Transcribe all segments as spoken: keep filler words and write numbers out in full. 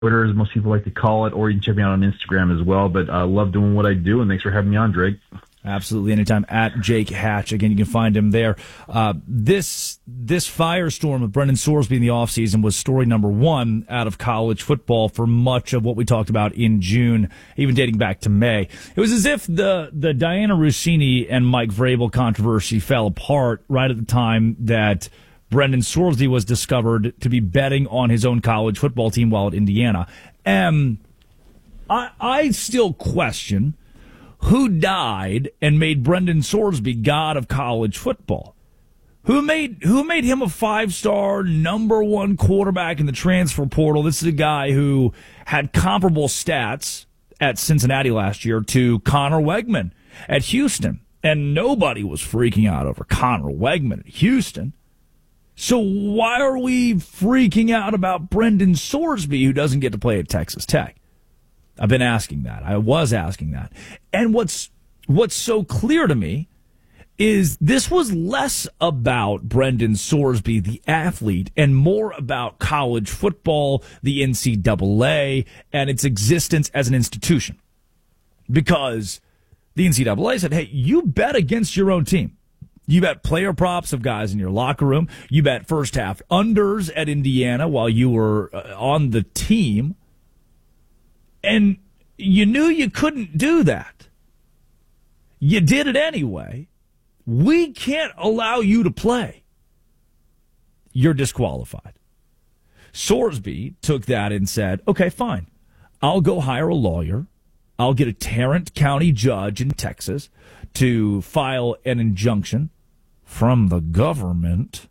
Twitter, as most people like to call it, or you can check me out on Instagram as well. But I uh, love doing what I do, and thanks for having me on, Drake. Absolutely, anytime at Jake Hatch. Again, you can find him there. Uh, this this firestorm of Brendan Sorsby in the offseason was story number one out of college football for much of what we talked about in June, even dating back to May. It was as if the, the Diana Russini and Mike Vrabel controversy fell apart right at the time that Brendan Sorsby was discovered to be betting on his own college football team while at Indiana. And I, I still question who died and made Brendan Sorsby god of college football? Who made who made him a five-star, number one quarterback in the transfer portal? This is a guy who had comparable stats at Cincinnati last year to Connor Wegman at Houston. And nobody was freaking out over Connor Wegman at Houston. So why are we freaking out about Brendan Sorsby, who doesn't get to play at Texas Tech? I've been asking that. I was asking that. And what's what's so clear to me is this was less about Brendan Sorsby, the athlete, and more about college football, the N C double A, and its existence as an institution. Because the N C double A said, hey, you bet against your own team. You bet player props of guys in your locker room. You bet first half unders at Indiana while you were uh, on the team. And you knew you couldn't do that. You did it anyway. We can't allow you to play. You're disqualified. Sorsby took that and said, okay, fine. I'll go hire a lawyer. I'll get a Tarrant County judge in Texas to file an injunction from the government.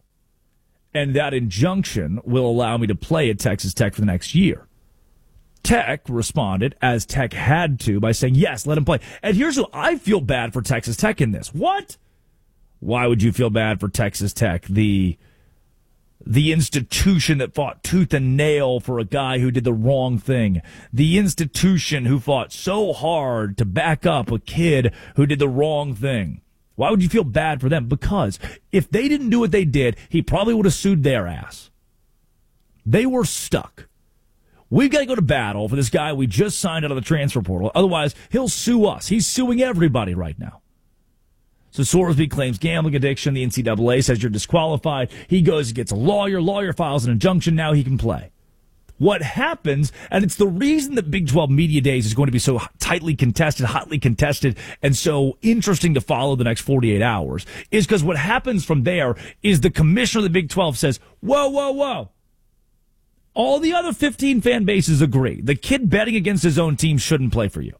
And that injunction will allow me to play at Texas Tech for the next year. Tech responded, as Tech had to, by saying, yes, let him play. And here's what I feel bad for Texas Tech in this. What? Why would you feel bad for Texas Tech, the the institution that fought tooth and nail for a guy who did the wrong thing, the institution who fought so hard to back up a kid who did the wrong thing? Why would you feel bad for them? Because if they didn't do what they did, he probably would have sued their ass. They were stuck. We've got to go to battle for this guy we just signed out of the transfer portal. Otherwise, he'll sue us. He's suing everybody right now. So Sorsby claims gambling addiction. The N C double A says you're disqualified. He goes and gets a lawyer. Lawyer files an injunction. Now he can play. What happens, and it's the reason that Big twelve Media Days is going to be so tightly contested, hotly contested, and so interesting to follow the next forty-eight hours, is because what happens from there is the commissioner of the Big twelve says, whoa, whoa, whoa. All the other fifteen fan bases agree. The kid betting against his own team shouldn't play for you.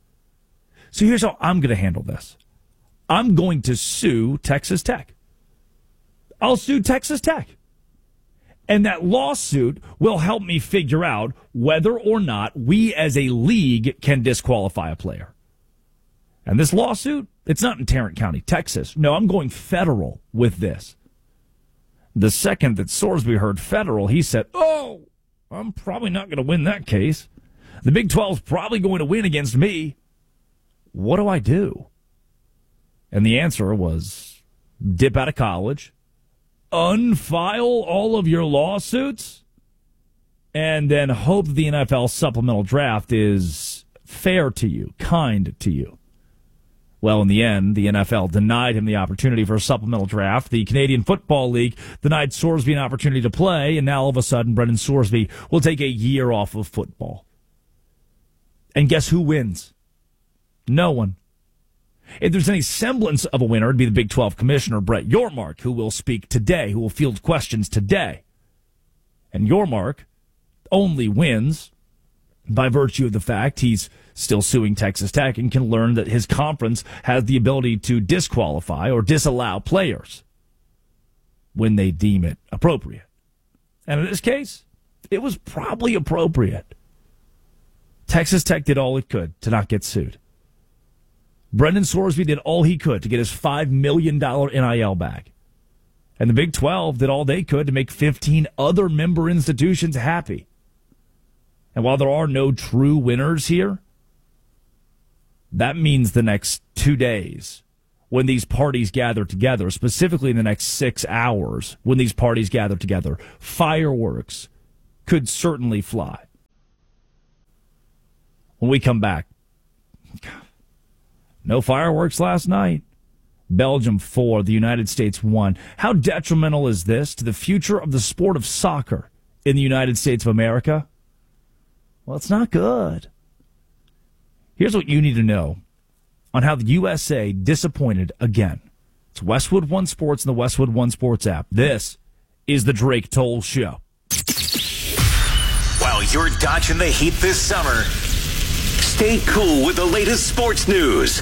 So here's how I'm going to handle this. I'm going to sue Texas Tech. I'll sue Texas Tech. And that lawsuit will help me figure out whether or not we as a league can disqualify a player. And this lawsuit, it's not in Tarrant County, Texas. No, I'm going federal with this. The second that Sorsby heard federal, he said, oh, I'm probably not going to win that case. The Big twelve's probably going to win against me. What do I do? And the answer was dip out of college, unfile all of your lawsuits, and then hope the N F L supplemental draft is fair to you, kind to you. Well, in the end, the N F L denied him the opportunity for a supplemental draft. The Canadian Football League denied Sorsby an opportunity to play, and now all of a sudden, Brendan Sorsby will take a year off of football. And guess who wins? No one. If there's any semblance of a winner, it'd be the Big twelve commissioner, Brett Yormark, who will speak today, who will field questions today. And Yormark only wins by virtue of the fact he's still suing Texas Tech and can learn that his conference has the ability to disqualify or disallow players when they deem it appropriate. And in this case, it was probably appropriate. Texas Tech did all it could to not get sued. Brendan Sorsby did all he could to get his five million dollars N I L back. And the Big twelve did all they could to make fifteen other member institutions happy. And while there are no true winners here, that means the next two days, when these parties gather together, specifically in the next six hours, when these parties gather together, fireworks could certainly fly. when we come back. No fireworks last night. Belgium four, the United States one. How detrimental is this to the future of the sport of soccer in the United States of America? Well, it's not good. Here's what you need to know on how the U S A disappointed again. It's Westwood One Sports and the Westwood One Sports app. This is the Drake Toll Show. While you're dodging the heat this summer, stay cool with the latest sports news.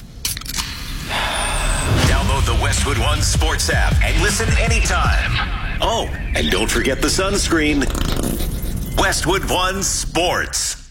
Download the Westwood One Sports app and listen anytime. Oh, and don't forget the sunscreen. Westwood One Sports.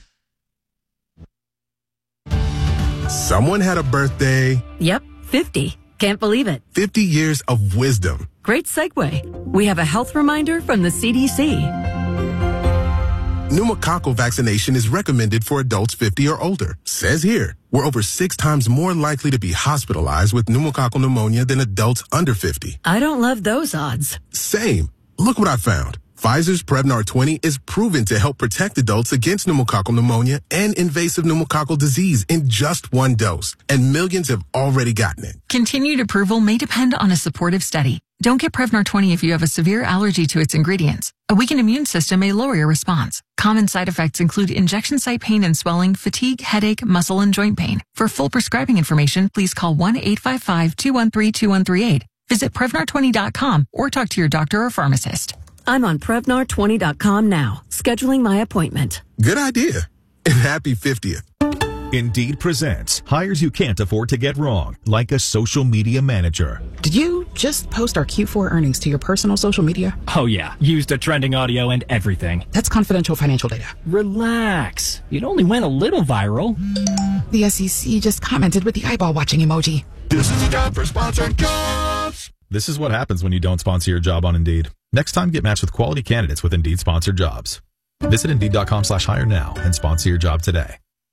Someone had a birthday. Yep, fifty. Can't believe it. fifty years of wisdom. Great segue. We have a health reminder from the C D C. Pneumococcal vaccination is recommended for adults fifty or older. Says here, we're over six times more likely to be hospitalized with pneumococcal pneumonia than adults under fifty. I don't love those odds. Same. Look what I found. Pfizer's Prevnar twenty is proven to help protect adults against pneumococcal pneumonia and invasive pneumococcal disease in just one dose, and millions have already gotten it. Continued approval may depend on a supportive study. Don't get Prevnar twenty if you have a severe allergy to its ingredients. A weakened immune system may lower your response. Common side effects include injection site pain and swelling, fatigue, headache, muscle, and joint pain. For full prescribing information, please call one eight five five, two one three, two one three eight. Visit Prevnar twenty dot com or talk to your doctor or pharmacist. I'm on Prevnar twenty dot com now, scheduling my appointment. Good idea. And happy fiftieth. Indeed presents hires you can't afford to get wrong, like a social media manager. Did you just post our Q four earnings to your personal social media? Oh yeah, used a trending audio and everything. That's confidential financial data. Relax. It only went a little viral. The S E C just commented with the eyeball watching emoji. This is a job for sponsored jobs. This is what happens when you don't sponsor your job on Indeed. Next time, get matched with quality candidates with Indeed sponsored jobs. Visit Indeed.com slash hire now and sponsor your job today.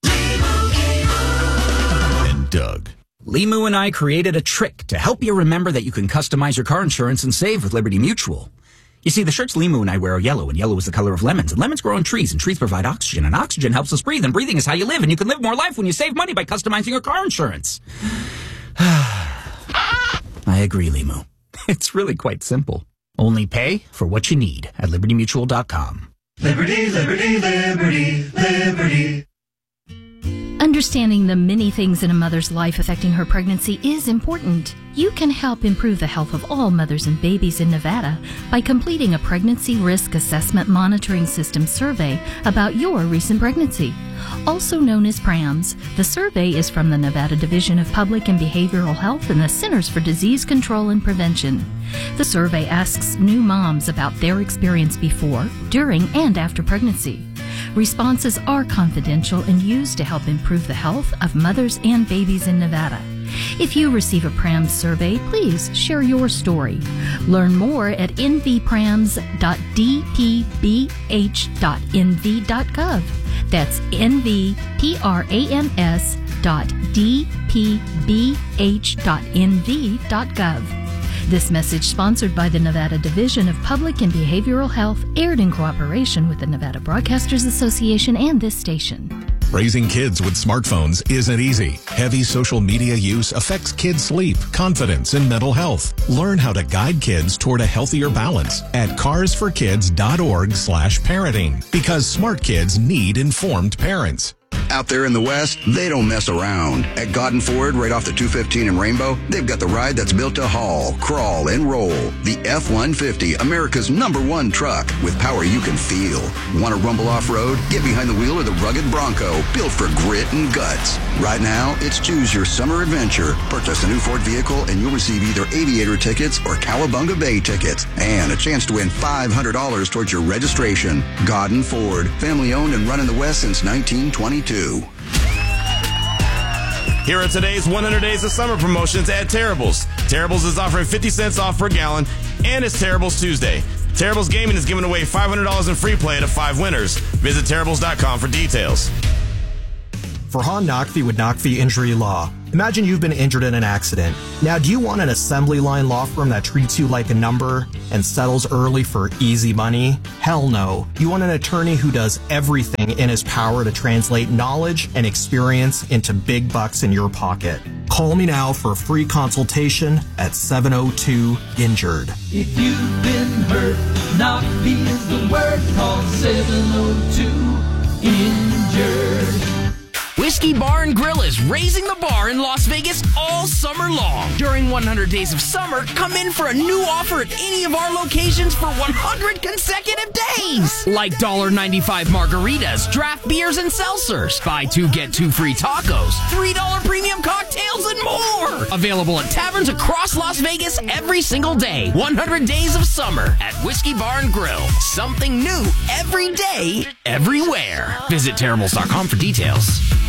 And Doug. Limu and I created a trick to help you remember that you can customize your car insurance and save with Liberty Mutual. You see, the shirts Limu and I wear are yellow, and yellow is the color of lemons, and lemons grow on trees, and trees provide oxygen, and oxygen helps us breathe, and breathing is how you live, and you can live more life when you save money by customizing your car insurance. I agree, Limu. It's really quite simple. Only pay for what you need at Liberty Mutual dot com. Liberty, liberty, liberty, liberty. Understanding the many things in a mother's life affecting her pregnancy is important. You can help improve the health of all mothers and babies in Nevada by completing a Pregnancy Risk Assessment Monitoring System survey about your recent pregnancy. Also known as PRAMS, the survey is from the Nevada Division of Public and Behavioral Health and the Centers for Disease Control and Prevention. The survey asks new moms about their experience before, during, and after pregnancy. Responses are confidential and used to help improve the health of mothers and babies in Nevada. If you receive a PRAMS survey, please share your story. Learn more at n v prams dot d p b h dot n v dot gov. That's n v prams dot d p b h dot n v dot gov. This message, sponsored by the Nevada Division of Public and Behavioral Health, aired in cooperation with the Nevada Broadcasters Association and this station. Raising kids with smartphones isn't easy. Heavy social media use affects kids' sleep, confidence, and mental health. Learn how to guide kids toward a healthier balance at cars for kids dot org slash parenting, because smart kids need informed parents. Out there in the West, they don't mess around. At Godden Ford, right off the two fifteen in Rainbow, they've got the ride that's built to haul, crawl, and roll. The F one fifty, America's number one truck, with power you can feel. Want to rumble off-road? Get behind the wheel of the rugged Bronco, built for grit and guts. Right now, it's choose your summer adventure. Purchase a new Ford vehicle, and you'll receive either Aviator tickets or Cowabunga Bay tickets, and a chance to win five hundred dollars towards your registration. Godden Ford, family-owned and run in the West since nineteen twenty-two. Here are today's one hundred Days of Summer promotions at Terribles. Terribles is offering fifty cents off per gallon, and it's Terribles Tuesday. Terribles Gaming is giving away five hundred dollars in free play to five winners. Visit Terribles dot com for details. Farhan Naqvi with Naqvi Injury Law. Imagine you've been injured in an accident. Now, do you want an assembly line law firm that treats you like a number and settles early for easy money? Hell no. You want an attorney who does everything in his power to translate knowledge and experience into big bucks in your pocket. Call me now for a free consultation at seven oh two injured. If you've been hurt, Naqvi is the word. Call seven oh two injured. Whiskey Bar and Grill is raising the bar in Las Vegas all summer long. During one hundred Days of Summer, come in for a new offer at any of our locations for one hundred consecutive days. Like one dollar ninety-five margaritas, draft beers and seltzers, buy two, get two free tacos, three dollar premium cocktails, and more. Available at taverns across Las Vegas every single day. one hundred Days of Summer at Whiskey Bar and Grill. Something new every day, everywhere. Visit terribles dot com for details.